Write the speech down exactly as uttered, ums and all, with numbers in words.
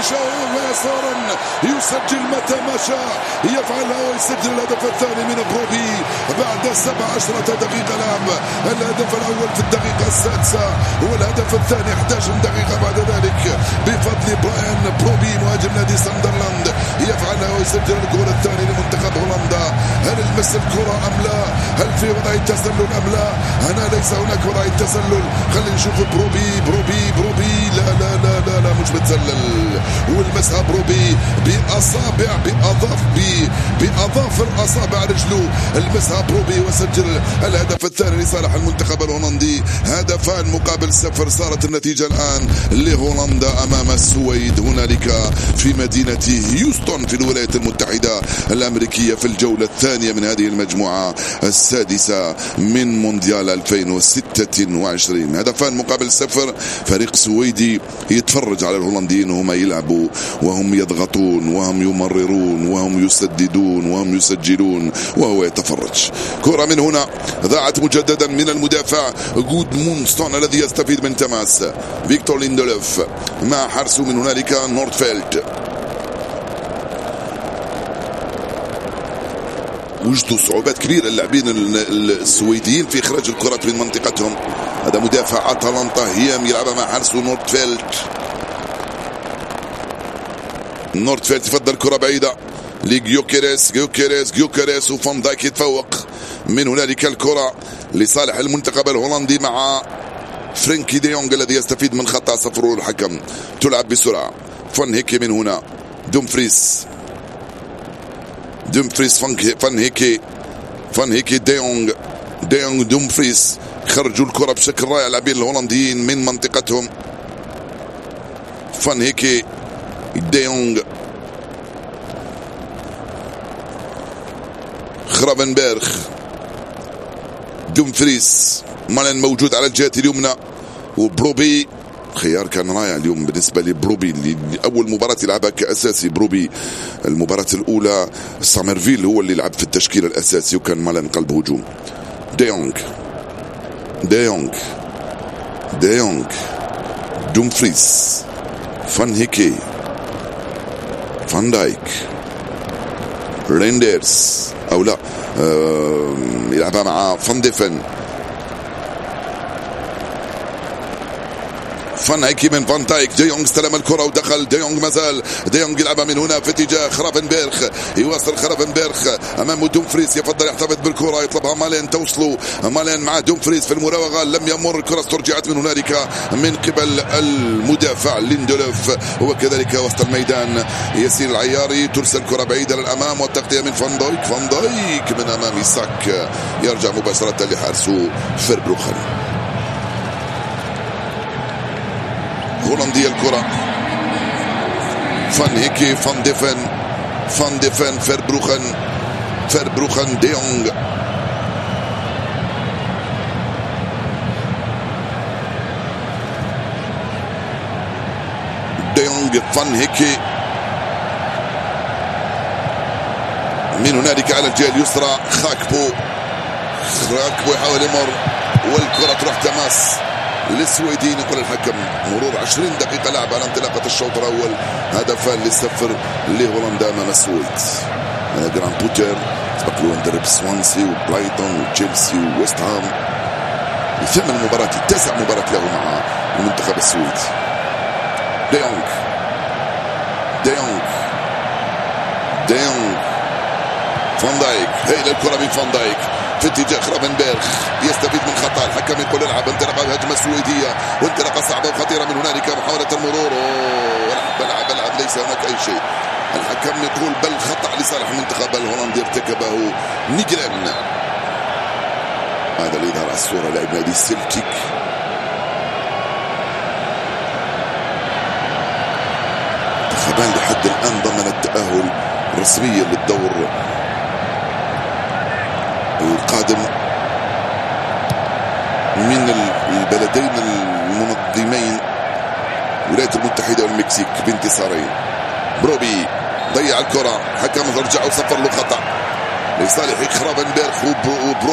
يشاء ويسارا يسجل متى ما شاء، يفعلها ويسجل الهدف الثاني من بروبي بعد سبع عشرة دقيقة لعب. الهدف الأول في الدقيقة السادسة والهدف الثاني أحد عشر دقيقة بعد ذلك بفضل براين بروبي مهاجم نادي ساندرلاند، يفعلها ويسجل الجول الثاني لمنتخب هولندا. هل المس الكرة أم لا؟ هل في وضعية تسلل أم لا؟ هنا ليس هناك وضعية تسلل. خلينا نشوف بروبي بروبي بروبي لا لا لا لا, لا مش بتسلل، والمسها بروبي بأصابع بأظاف بأظافر أصابع رجله، المسها بروبي وسجل الهدف الثاني لصالح المنتخب الهولندي. هدفان مقابل صفر صارت النتيجة الآن لهولندا أمام السويد هنالك في مدينة هيوستن في الولايات المتحدة الأمريكية في الجولة الثانية من هذه المجموعة السادسة من مونديال ألفين وستة وعشرين. هدفان مقابل صفر، فريق سويدي يتفرج على الهولنديين وهم يلعبوا وهم يضغطون وهم يمررون وهم يسددون وهم يسجلون وهو يتفرج. كرة من هنا ضاعت مجددا من المدافع جود مونستون الذي يستفيد من تماس فيكتور ليندلوف مع حرسه من هنالك نورتفيلد. وجدوا صعوبات كبيرة اللاعبين السويديين في إخراج الكرات من منطقتهم. هذا مدافع أتلانتا هيام يلعب مع حارسه نورتفيلد. نورتفيلد يفضل كرة بعيدة لجيوكيريس جيوكيريس جيوكيريس وفان دايك يتفوق. من هنالك الكرة لصالح المنتخب الهولندي مع فرانكي دي يونغ الذي يستفيد من خطأ صفره الحكم. تلعب بسرعة فان هيكي من هنا دومفريس دومفريس فان هيكي فان هيكي دي يونغ دي يونغ دومفريس خرجوا الكرة بشكل رائع لاعبين الهولنديين من منطقتهم. فان هيكي دي يونغ خرافنبرغ دومفريس مالن موجود على الجهة اليمنى وبروبي. خيار كان رائع اليوم بالنسبة لبروبي اللي أول مباراة يلعبها كأساسي. بروبي المباراة الأولى سامرفيل هو اللي لعب في التشكيل الأساسي وكان مالن قلب هجوم. ديونغ ديونغ ديونغ دومفريس فان هيكي فان دايك ريندرز أو لا آه يلعبها مع فان ديفن. فان هيكي من فان دايك. دي يونغ استلم الكرة ودخل. دي يونغ مازال دي يونغ يلعبها من هنا في اتجاه خرافنبرغ. يواصل خرافنبرغ امام دومفريس يفضل يحتفظ بالكرة يطلبها مالين توصلوا مالين مع دومفريس في المراوغة لم يمر. الكرة استرجعت من هنالك من قبل المدافع ليندلوف وكذلك وسط الميدان ياسين العياري. ترسل كرة بعيدة للأمام والتغطية من فان دايك. فان دايك من أمام إيساك يرجع مباشرة لحارسه فيربروخن. هولندية الكرة فان هيكي فان ديفن فان ديفن فيربروخن فيربروخن دي يونغ دي يونغ فان هيكي من هنالك على الجهة اليسرى خاكبو خاكبو يحاول يمر والكرة تروح تماس للسويدين. يقول الحكم مرور عشرين دقيقة لعب على انطلاقة الشوط الأول. هدفان للصفر لهولندا أمام السويد. جران بوتر سبق له مدرب سوانسي وبرايتون وتشيلسي وويست هام. ثمان مباريات تسع مباريات له مع المنتخب السويدي. دي يونغ دي يونغ دي يونغ فان دايك. هي الكرة من فان دايك في اتجاه خرافنبرغ يستفيد من خطأ الحكم يقول العب. انطلاقة الهجمة السويدية وانطلاقة صعبة وخطيرة من هنالك محاولة المرور. بلعب بلعب ليس هناك أي شيء. الحكم يقول بل خطأ لصالح المنتخب الهولندي ارتكبه نيجرين. هذا اللي ظهر على الصورة لاعب نادي سيلتيك. منتخبان لحد الآن ضمن التأهل رسميا للدور القادم من البلدين المنظمين الولايات المتحدة والمكسيك بانتصارين. بروبي ضيع الكرة حكم رجع وصفر له خطأ لصالح خرافنبرغ.